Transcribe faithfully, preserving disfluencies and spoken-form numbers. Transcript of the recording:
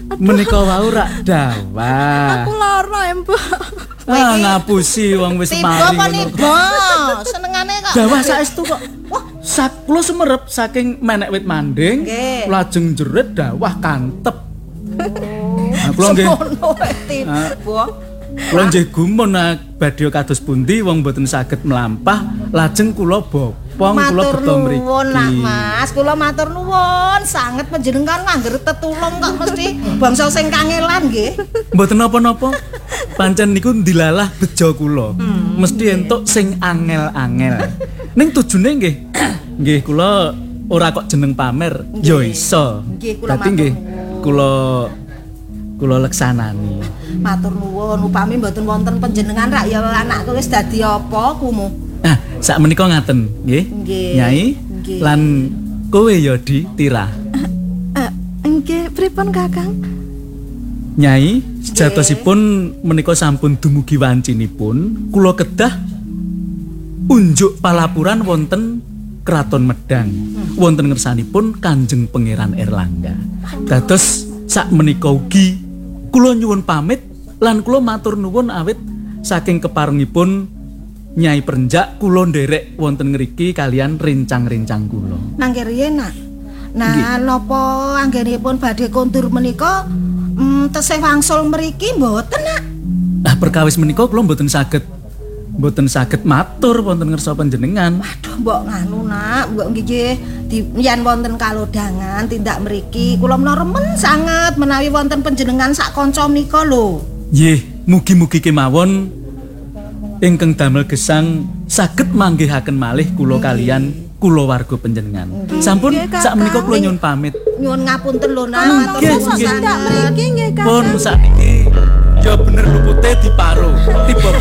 Menika wau rak dawah. Aku lara Mbok. Ah ngapusi wong wis mari ngono. Tiba ngono. apa senengane kok. Dawah saestu kok. Wah, sak kula sumerep saking menek wit manding, Nggih. lajeng jerit dawah kantep. Nah, kula nggih. Ngono tiba. Kula nggih gumun badhe kados pundi wong boten saged melampah, lajeng kula bopong kula beto mriki. Matur nuwun nak Mas, kula matur nuwun sanget panjenengan ngangger tetulung kok mesti bangsa sing kangelan nggih. Mboten napa-napa. Pancen niku ndilalah bejo kula. Hmm, mesti entuk sing angel-angel. Ning tujune nggih. Nggih kula ora kok jeneng pamer, ya iso. Nggih kula Dadi matur nggih nuwun. kula kula leksanani. Matur nuwun upami mboten wonten panjenengan rak ya anakku wis dadi apa kumu. Nah, sak menika ngaten, nggih. Nggih. Nyai Nggih. lan kowe ya di Tira. Eh, nggih pripun Kakang? Nyai, sejatosipun menika sampun dumugi wancinipun, kula kedah unjuk palapuran wonten Kraton Medang. Wonten ngersanipun Kanjeng Pangeran Erlangga. Dados sak menika ugi kula nyuwun pamit lan kula matur nuwun awit saking keparengipun Nyai Prenjak kula nderek wonten ngriki kalian rencang-rencang kula. Nangge riyen nak. Nah, napa anggenipun badhe kondur menika mm, tesih wangsul mriki mboten nak? Nah, perkawis menika kula mboten saged mboten saged matur wonten ngersa panjenengan. Waduh, mbok nganu nak, mbok nggih di yen wonten kalodhangan tindak mriki kula menawa remen sanget menawi wonten panjenengan sak kanca menika lho. Nggih, mugi-mugi kemawon ingkang damel gesang saged manggihaken malih kula kalian kula warga panjenengan. Sampun sak menika kula nyuwun pamit. Nyuwun ngapunten lho nak, matur Nggih, nuwun nggih. sanget. Mriki nggih Kakang. Pun sakniki ya bener lupute diparo. Tiba